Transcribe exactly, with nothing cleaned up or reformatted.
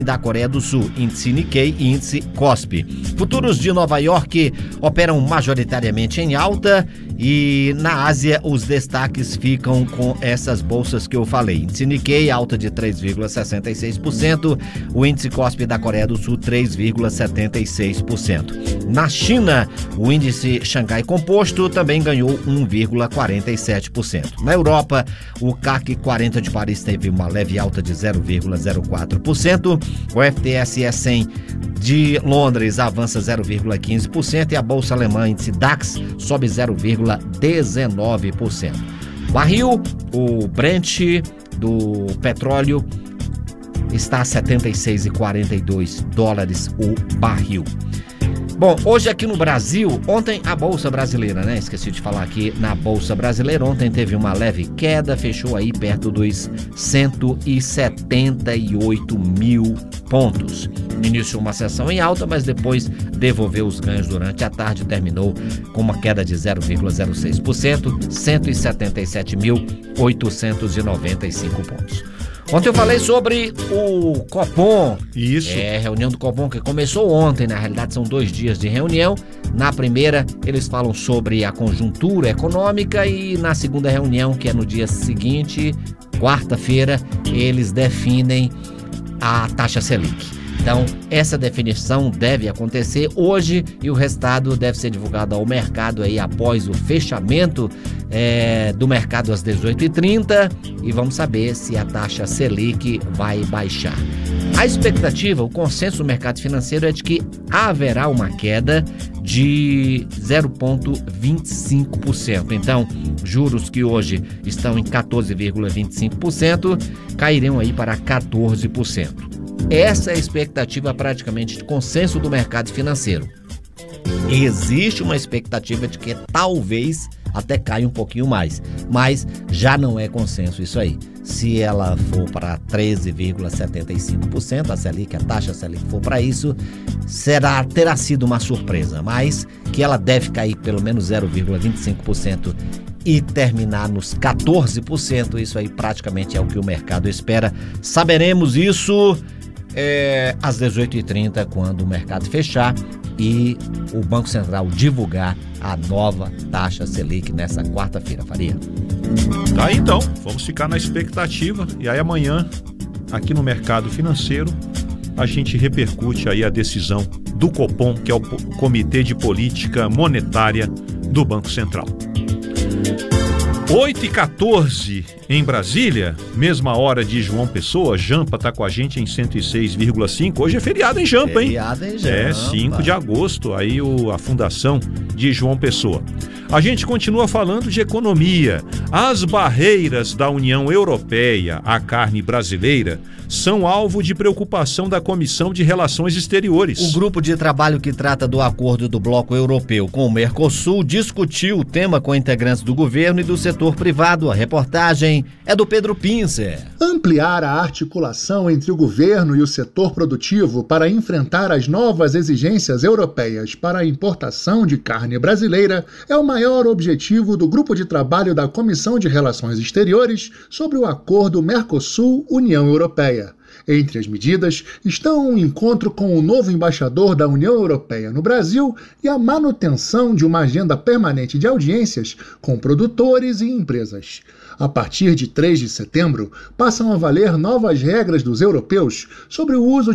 da Coreia do Sul, índice Nikkei e índice Kospi. Futuros de Nova York operam majoritariamente em alta e na Ásia os destaques ficam com essas bolsas que eu falei. Índice Nikkei alta de três vírgula sessenta e seis por cento, o índice Kospi da Coreia do Sul três vírgula setenta e seis por cento. Na China, o índice Xangai Composto também ganhou um vírgula quarenta e sete por cento. Na Europa, o C A C quarenta de Paris teve uma leve alta de zero vírgula zero quatro por cento. O F T S E cem de Londres avança zero vírgula quinze por cento e a bolsa alemã índice DAX sobe zero vírgula dezenove por cento. Barril, o Brent do petróleo está a setenta e seis vírgula quarenta e dois dólares o barril. Bom, hoje aqui no Brasil, ontem a Bolsa Brasileira, né? Esqueci de falar aqui na Bolsa Brasileira, ontem teve uma leve queda, fechou aí perto dos cento e setenta e oito mil pontos. Iniciou uma sessão em alta, mas depois devolveu os ganhos durante a tarde, terminou com uma queda de zero vírgula zero seis por cento, cento e setenta e sete mil oitocentos e noventa e cinco pontos. Ontem eu falei sobre o Copom. Isso. É, reunião do Copom que começou ontem, na realidade são dois dias de reunião. Na primeira, eles falam sobre a conjuntura econômica e na segunda reunião, que é no dia seguinte, quarta-feira, eles definem a taxa Selic. Então, essa definição deve acontecer hoje e o resultado deve ser divulgado ao mercado aí após o fechamento é, do mercado às dezoito e trinta e vamos saber se a taxa Selic vai baixar. A expectativa, o consenso do mercado financeiro é de que haverá uma queda de zero vírgula vinte e cinco por cento. Então, juros que hoje estão em quatorze vírgula vinte e cinco por cento cairão aí para quatorze por cento. Essa é a expectativa praticamente de consenso do mercado financeiro. Existe uma expectativa de que talvez até caia um pouquinho mais, mas já não é consenso isso aí. Se ela for para treze vírgula setenta e cinco por cento, a Selic, a taxa Selic for para isso, será, terá sido uma surpresa, mas que ela deve cair pelo menos zero vírgula vinte e cinco por cento e terminar nos quatorze por cento, isso aí praticamente é o que o mercado espera. Saberemos isso É, às dezoito e trinta, quando o mercado fechar e o Banco Central divulgar a nova taxa Selic nessa quarta-feira, Faria. Tá aí então, vamos ficar na expectativa e aí amanhã, aqui no mercado financeiro, a gente repercute aí a decisão do Copom, que é o Comitê de Política Monetária do Banco Central. oito e quatorze em Brasília, mesma hora de João Pessoa. Jampa tá com a gente em cento e seis vírgula cinco. Hoje é feriado em Jampa, hein? Feriado em Jampa. É, cinco de agosto, aí o, a fundação de João Pessoa. A gente continua falando de economia. As barreiras da União Europeia à carne brasileira são alvo de preocupação da Comissão de Relações Exteriores. O grupo de trabalho que trata do acordo do Bloco Europeu com o Mercosul discutiu o tema com integrantes do governo e do setor privado. A reportagem é do Pedro Pincer. Ampliar a articulação entre o governo e o setor produtivo para enfrentar as novas exigências europeias para a importação de carne brasileira é o maior objetivo do grupo de trabalho da Comissão de Relações Exteriores sobre o acordo Mercosul-União Europeia. Entre as medidas estão um encontro com o novo embaixador da União Europeia no Brasil e a manutenção de uma agenda permanente de audiências com produtores e empresas. A partir de três de setembro, passam a valer novas regras dos europeus sobre o uso